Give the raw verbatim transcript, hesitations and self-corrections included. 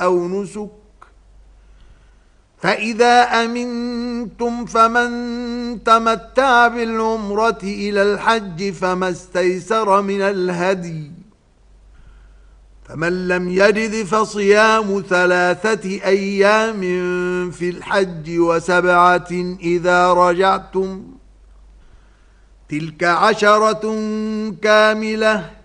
أو نسك. فإذا أمنتم فمن تمتع بالعمرة إلى الحج فما استيسر من الهدي، فمن لم يجد فصيام ثلاثة أيام في الحج وسبعة إذا رجعتم، تلك عشرة كاملة،